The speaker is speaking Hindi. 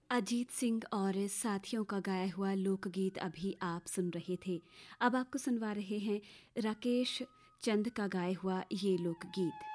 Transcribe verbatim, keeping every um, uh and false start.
अजीत सिंह और साथियों का गाया हुआ लोकगीत अभी आप सुन रहे थे। अब आपको सुनवा रहे हैं राकेश चंद का गाया हुआ ये लोकगीत।